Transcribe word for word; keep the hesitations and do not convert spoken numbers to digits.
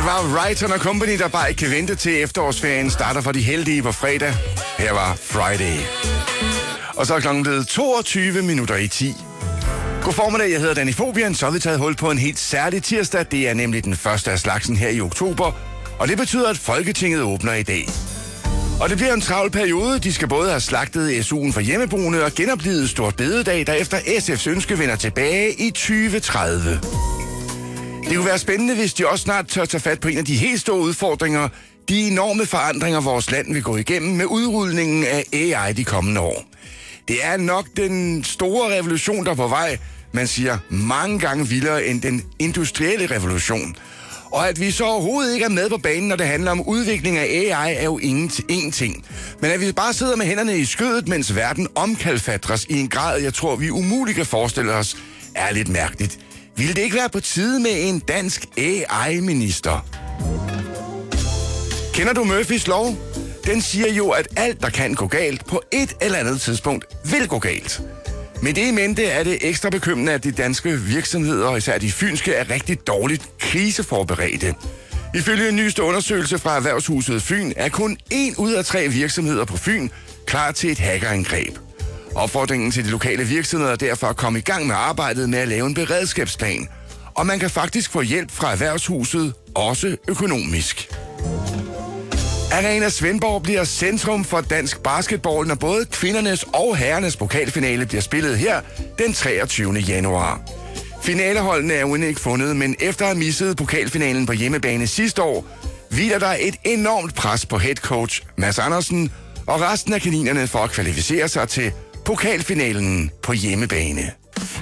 var Wrighton og Company, der bare ikke kan vente til efterårsferien starter for de heldige på fredag. Her var Friday. Og så er klokken blevet toogtyve minutter i ti. God formiddag, jeg hedder Danny Fobian, så har vi taget hul på en helt særlig tirsdag. Det er nemlig den første af slagsen her i oktober, og det betyder, at Folketinget åbner i dag. Og det bliver en travl periode. De skal både have slagtet S U'en for hjemmeboende og genoplivet Stort Bededag, der efter S F's ønske vender tilbage i tyve tredive. Det kunne være spændende, hvis de også snart tør tage fat på en af de helt store udfordringer, de enorme forandringer, vores land vil gå igennem med udrulningen af A I de kommende år. Det er nok den store revolution, der er på vej, man siger mange gange vildere end den industrielle revolution. Og at vi så overhovedet ikke er med på banen, når det handler om udvikling af A I, er jo ingen ting. Men at vi bare sidder med hænderne i skødet, mens verden omkalfatres i en grad, jeg tror, vi umuligt kan forestille os, er lidt mærkeligt. Ville det ikke være på tide med en dansk A I-minister? Kender du Murphys lov? Den siger jo, at alt, der kan gå galt, på et eller andet tidspunkt vil gå galt. Med det i mente er det ekstra bekymrende, at de danske virksomheder, især de fynske, er rigtig dårligt kriseforberedte. Ifølge en nyeste undersøgelse fra Erhvervshuset Fyn er kun en ud af tre virksomheder på Fyn klar til et hackerangreb. Opfordringen til de lokale virksomheder er derfor at komme i gang med arbejdet med at lave en beredskabsplan. Og man kan faktisk få hjælp fra Erhvervshuset, også økonomisk. Arena Svendborg bliver centrum for dansk basketball, når både kvindernes og herrenes pokalfinale bliver spillet her den treogtyvende januar. Finaleholdene er jo ikke fundet, men efter at have misset pokalfinalen på hjemmebane sidste år, hviler der et enormt pres på headcoach Mads Andersen og resten af kaninerne for at kvalificere sig til pokalfinalen på hjemmebane.